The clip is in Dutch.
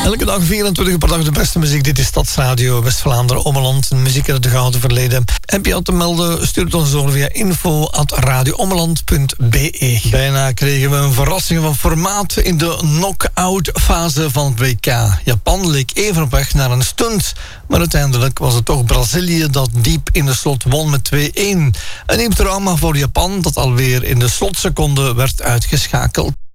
Elke dag 24 per dag de beste muziek. Dit is Stadsradio West-Vlaanderen, Ommeland. Muziek uit het gouden verleden. Heb je al te melden? Stuur het ons door via info@radioommeland.be. Bijna kregen we een verrassing van formaat in de knock-out fase van het WK. Japan leek even op weg naar een stunt. Maar uiteindelijk was het toch Brazilië dat diep in de slot won met 2-1. Een nieuw trauma voor Japan dat alweer in de slotseconde werd uitgeschakeld.